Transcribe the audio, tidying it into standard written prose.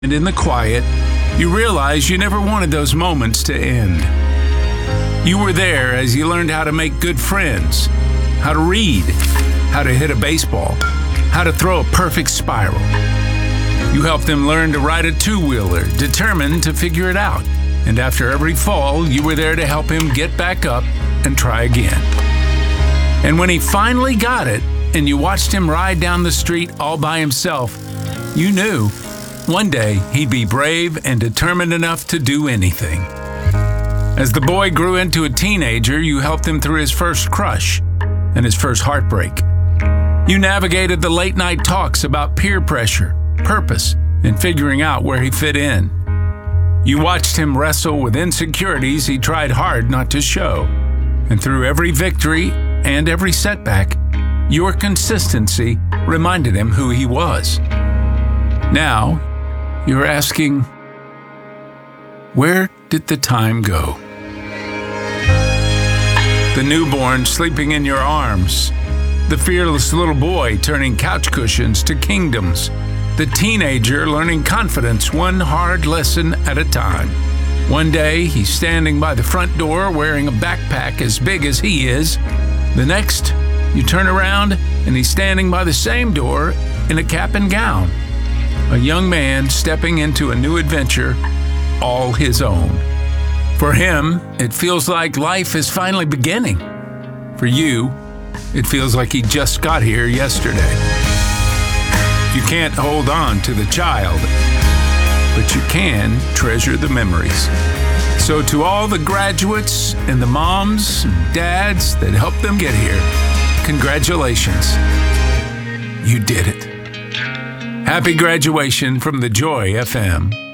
And in the quiet, you realize you never wanted those moments to end. You were there as you learned how to make good friends, how to read, how to hit a baseball, how to throw a perfect spiral. You helped them learn to ride a two-wheeler, determined to figure it out. And after every fall, you were there to help him get back up and try again. And when he finally got it, and you watched him ride down the street all by himself, you knew one day he'd be brave and determined enough to do anything. As the boy grew into a teenager, you helped him through his first crush and his first heartbreak. You navigated the late-night talks about peer pressure, purpose, and figuring out where he fit in. You watched him wrestle with insecurities he tried hard not to show. And through every victory and every setback, your consistency reminded him who he was. Now, you're asking, where did the time go? The newborn sleeping in your arms, the fearless little boy turning couch cushions to kingdoms, the teenager learning confidence one hard lesson at a time. One day, he's standing by the front door wearing a backpack as big as he is. The next, you turn around and he's standing by the same door in a cap and gown. A young man stepping into a new adventure, all his own. For him, it feels like life is finally beginning. For you, it feels like he just got here yesterday. You can't hold on to the child, but you can treasure the memories. So to all the graduates and the moms and dads that helped them get here, congratulations. You did it. Happy graduation from the Joy FM.